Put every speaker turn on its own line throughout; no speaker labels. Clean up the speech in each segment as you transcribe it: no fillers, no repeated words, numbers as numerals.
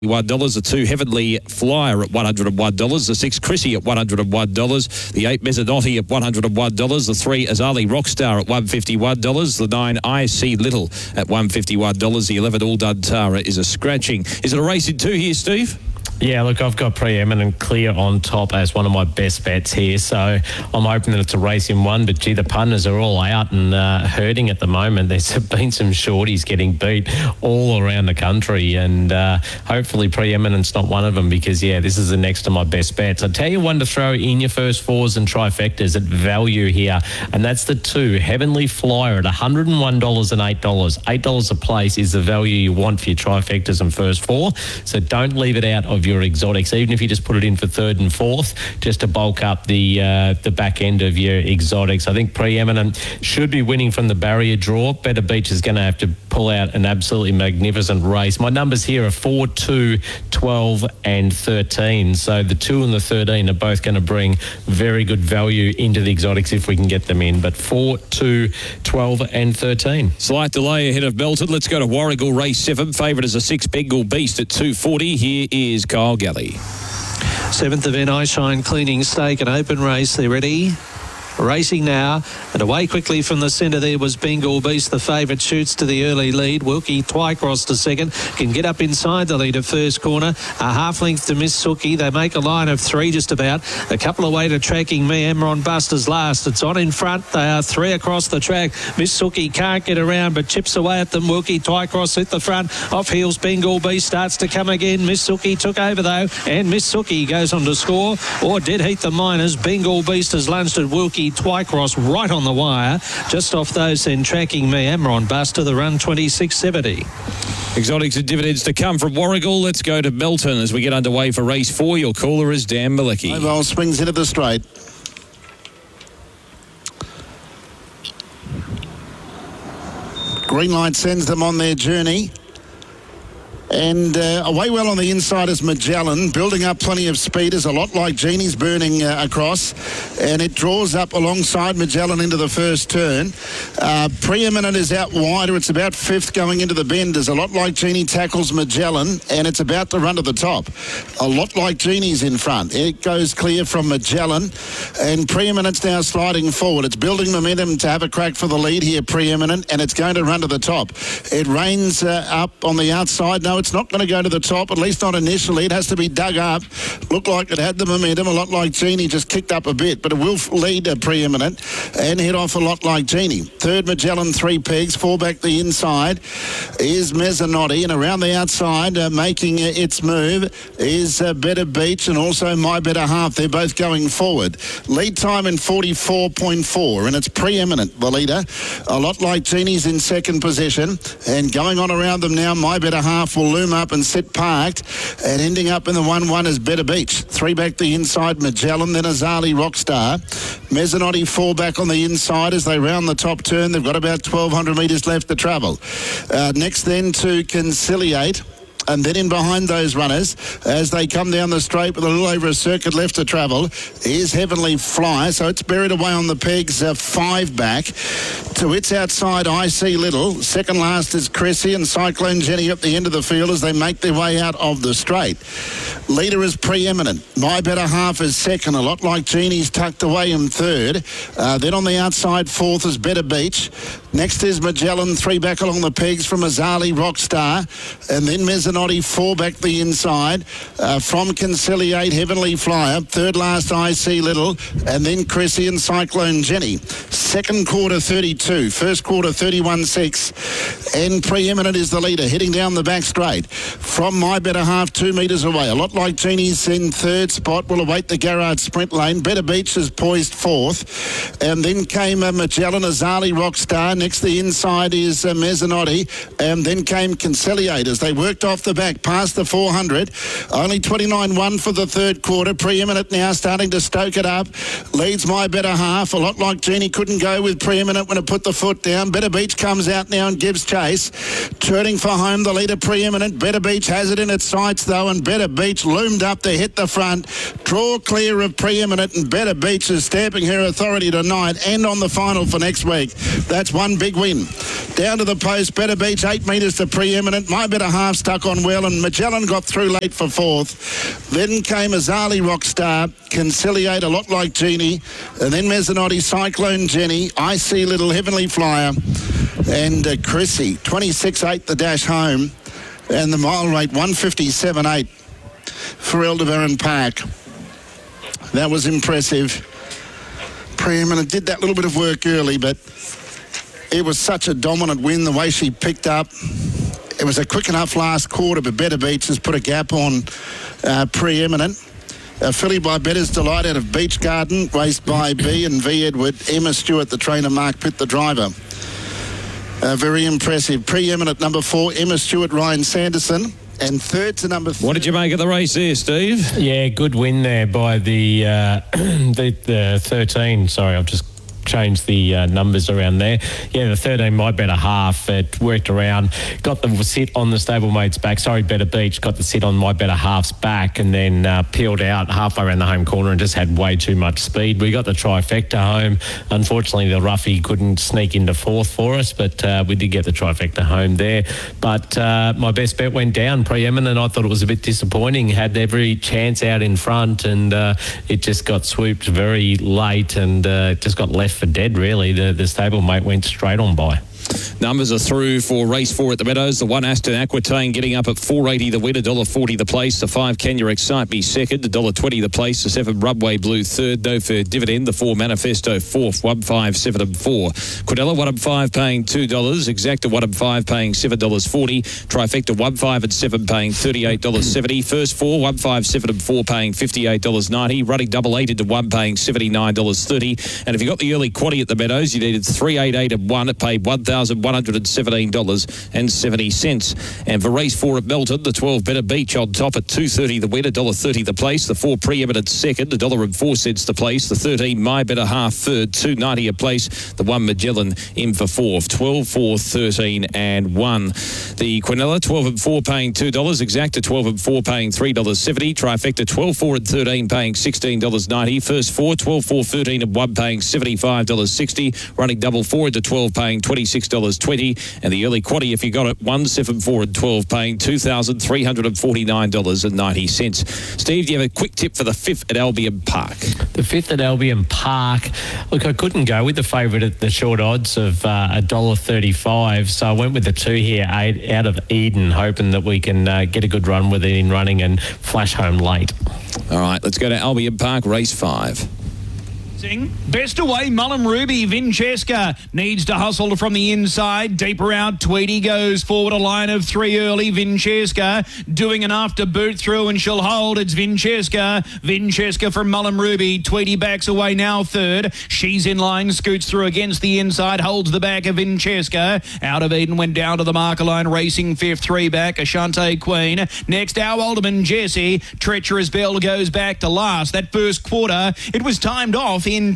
$1, the 2 Heavenly Flyer at $101, the 6 Chrissy at $101, the 8 Mezzanotte at $101, the 3 Azali Rockstar at $151, the 9 I See Little at $151, the 11 All Done Tara is a scratching. Is it a race in 2 here, Steve?
Yeah, look, I've got Preeminent clear on top as one of my best bets here, so I'm hoping that it's a race in 1, but gee, the punters are all out and hurting at the moment. There's been some shorties getting beat all around the country, and hopefully Preeminent's not one of them because, yeah, this is the next of my best bets. I'll tell you one to throw in your first 4s and trifectas at value here, and that's the 2 Heavenly Flyer at $101 and $8. $8 a place is the value you want for your trifectas and first 4, so don't leave it out of your exotics, even if you just put it in for 3rd and 4th, just to bulk up the back end of your exotics. I think Preeminent should be winning from the barrier draw. Better Beach is going to have to pull out an absolutely magnificent race. My numbers here are 4, 2, 12 and 13. So the 2 and the 13 are both going to bring very good value into the exotics if we can get them in. But 4, 2, 12 and 13.
Slight delay ahead of Melton. Let's go to Warragul race 7. Favourite is a 6 Bengal Beast at $240. Here is Kyle Galley.
7th event, I Shine Cleaning Stake, an open race. They're ready. Racing now, and away quickly from the centre there was Bengal Beast. The favourite shoots to the early lead. Wilkie Twycross to second, can get up inside the lead of first corner. A half length to Miss Suki. They make a line of 3 just about. A couple away to Tracking Me. Emron Busters last. It's on in front. They are 3 across the track. Miss Suki can't get around but chips away at them. Wilkie Twycross at the front. Off heels Bengal Beast starts to come again. Miss Suki took over though, and Miss Suki goes on to score. Or Dead Heat the Miners. Bengal Beast has lunged at Wilkie Twycross right on the wire. Just off those then Tracking Me. Emron Buster, the run 26.70.
Exotics and dividends to come from Warragul. Let's go to Melton as we get underway for race 4. Your caller is Dan Malecki.
Mobile swings into the straight. Green light sends them on their journey. And away well on the inside is Magellan, building up plenty of speed. Is a lot like Genie's burning across, and it draws up alongside Magellan into the first turn. Preeminent is out wider. It's about 5th going into the bend. Is a lot like Genie tackles Magellan, and it's about to run to the top. A lot like Genie's in front. It goes clear from Magellan, and Preeminent's now sliding forward. It's building momentum to have a crack for the lead here, Preeminent, and it's going to run to the top. It reins up on the outside. No, it's not going to go to the top, at least not initially. It has to be dug up. Looked like it had the momentum, a lot like Genie, just kicked up a bit, but it will lead Preeminent and head off a lot like Genie. 3rd Magellan, 3 pegs. 4 back the inside is Mezzanotte, and around the outside making its move is Better Beach and also My Better Half. They're both going forward. Lead time in 44.4, and it's Preeminent, the leader. A lot like Genie's in second position, and going on around them now, My Better Half will loom up and sit parked, and ending up in the 1-1 is Better Beach. 3 back the inside, Magellan, then Azali Rockstar. Mezzanotte 4 back on the inside as they round the top turn. They've got about 1,200 metres left to travel. Next then to Conciliate. And then in behind those runners, as they come down the straight with a little over a circuit left to travel, is Heavenly Flyer. So it's buried away on the pegs, 5 back. To its outside, I See Little. Second last is Cressy and Cyclone Jenny at the end of the field as they make their way out of the straight. Leader is Preeminent. My Better Half is second, a lot like Genie's tucked away in 3rd. Then on the outside, 4th is Better Beach. Next is Magellan, 3 back along the pegs from Azali Rockstar. And then Mezzanotte, 4 back the inside. From Conciliate, Heavenly Flyer. 3rd last, I See Little. And then Cressy and Cyclone Jenny. Second quarter, 32. First quarter, 31.6. And Preeminent is the leader, heading down the back straight. From My Better Half, 2 metres away. A lot like Genie's in 3rd spot. Will await the Garrard sprint lane. Better Beach is poised 4th. And then came Magellan, Azali Rockstar. Next, the inside is Mezzanotte. And then came Conciliate as they worked off the back past the 400. Only 29.1 for the 3rd quarter. Preeminent now starting to stoke it up. Leads My Better Half. A lot like Genie couldn't go with Preeminent when it put the foot down. Better Beach comes out now and gives chase. Turning for home, the leader Preeminent. Better Beach has it in its sights though, and Better Beach loomed up to hit the front. Draw clear of Preeminent, and Better Beach is stamping her authority tonight and on the final for next week. That's one one big win. Down to the post, Better Beach, 8 metres to Preeminent. My Better Half stuck on well, and Magellan got through late for fourth. Then came Azali Rockstar, Conciliate, A Lot Like Genie, and then Mezzanotte, Cyclone Jenny, I See Little Heavenly Flyer, and Chrissy. 26.8 the dash home, and the mile rate 157.8 for Aldebaran Park. That was impressive. Preeminent did that little bit of work early, but it was such a dominant win the way she picked up. It was a quick enough last quarter, but Better Beach has put a gap on Preeminent. Filly by Better's Delight out of Beach Garden, raced by B and V Edward. Emma Stewart, the trainer, Mark Pitt, the driver. Very impressive. Preeminent number 4, Emma Stewart, Ryan Sanderson. And third to number 3.
What did you make of the race there, Steve?
Yeah, good win there by the 13. Sorry, I've just changed the numbers around there. Yeah, the 13, My Better Half. It worked around, got the sit on the stablemate's back. Sorry, Better Beach, got the sit on My Better Half's back, and then peeled out halfway around the home corner and just had way too much speed. We got the trifecta home. Unfortunately, the roughie couldn't sneak into fourth for us, but we did get the trifecta home there. But my best bet went down, Preeminent. I thought it was a bit disappointing. Had every chance out in front, and it just got swooped very late, and just got left for dead, really. The stablemate went straight on by.
Numbers are through for race 4 at the Meadows. The 1 Aston Aquitaine getting up at $4.80 the win, $1.40 the place. The 5 Kenya Excite Me second, $1.20 the place. The 7 Rubway Blue third, No Fair Dividend. The 4 Manifesto fourth, 1, 5, 7 and 4. Quadella 1 and 5 paying $2. Exacta 1 and 5 paying $7.40. Trifecta 1, 5 and 7 paying $38.70. First 4, 1, 5, 7 and 4 paying $58.90. Running double 8 into 1 paying $79.30. And if you got the early quaddie at the Meadows, you needed 3, 8, 8 and 1. It paid $1,117.70. And for race 4 at Melton, the 12 Better Beach on top at $2.30 the win, $1.30 the place. The 4 Preeminent second, $1.04 the place. The 13 My Better Half third, $2.90 a place. The 1 Magellan in for fourth, 12, 4, 13 and 1. The Quinella 12 and 4 paying $2. Exacta 12 and 4 paying $3.70. Trifecta 12, 4 and 13 paying $16.90. First 4, 12, 4, 13 and 1 paying $75.60. Running double 4 into 12 paying $26.20, and the early quaddie, if you got it, 1, 7, 4 and 12 paying $2,349.90. Steve, do you have a quick tip for the 5th at Albion Park?
The 5th at Albion Park. Look, I couldn't go with the favourite at the short odds of $1.35, so I went with the 2 here, 8 out of Eden, hoping that we can get a good run with it in running and flash home late.
All right, let's go to Albion Park, race 5.
Best away, Mullum Ruby. Vinchesca needs to hustle from the inside. Deeper out, Tweedy goes forward a line of 3 early. Vinchesca doing enough to boot through, and she'll hold. It's Vinchesca. Vinchesca from Mullum Ruby. Tweedy backs away now third. She's in line, scoots through against the inside, holds the back of Vinchesca. Out of Eden went down to the marker line, racing 5th, 3 back. Ashante Queen. Next, our Alderman Jesse. Treacherous Bell goes back to last. That first quarter, it was timed off in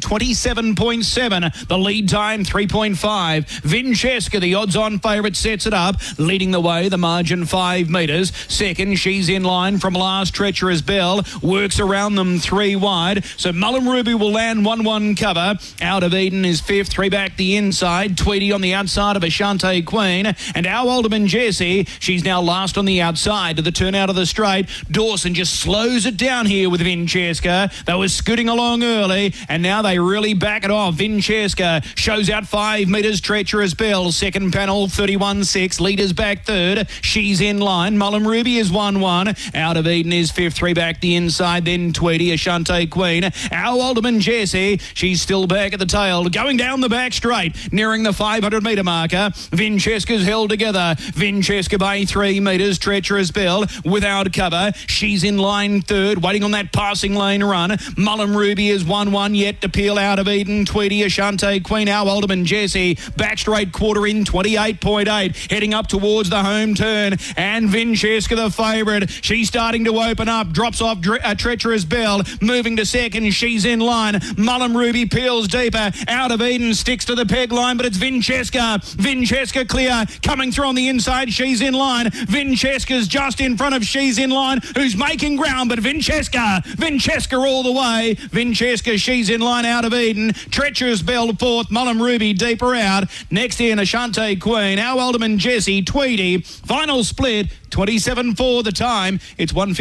27.7. The lead time 3.5. Vinchesca, the odds-on favourite, sets it up, leading the way. The margin 5 metres. Second, she's in line from last. Treacherous Bell works around them 3 wide. So Mullum Ruby will land 1-1 cover. Out of Eden is 5th, 3 back the inside. Tweedy on the outside of Ashante Queen, and our Alderman Jessie. She's now last on the outside to the turn out of the straight. Dawson just slows it down here with Vinchesca. They were scooting along early, and now they really back it off. Vinchesca shows out 5 metres. Treacherous Bell, second panel, 31.6. Leaders back third. She's in line. Mullum Ruby is 1-1. Out of Eden is 5th, 3 back the inside. Then Tweedy, Ashante Queen. Our Alderman Jessie, she's still back at the tail. Going down the back straight, nearing the 500 metre marker. Vinchesca's held together. Vinchesca by 3 metres. Treacherous Bell without cover. She's in line third, waiting on that passing lane run. Mullum Ruby is 1-1 yet to peel. Out of Eden, Tweedy, Ashante Queen, our Alderman Jessie, back straight quarter in 28.8, heading up towards the home turn, and Vinchesca the favourite. She's starting to open up, drops off Treacherous Bell, moving to second. She's in line. Mullum Ruby peels deeper. Out of Eden sticks to the peg line, but it's Vinchesca. Vinchesca clear, coming through on the inside. She's in line. Vinchesca's just in front of She's in line, who's making ground, but Vinchesca all the way. Vinchesca, she's in line out of Eden. Treacherous Bell fourth. Mullum Ruby deeper out. Next in Ashante Queen. Our Alderman Jesse. Tweedy. Final split. 27-4 the time. It's 150.